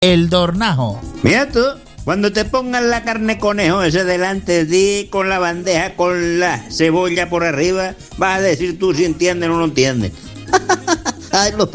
El Dornajo. Mira tú, cuando te pongan la carne conejo ese delante de ti con la bandeja con la cebolla por arriba, vas a decir tú si entiendes o no entiendes. Ay, los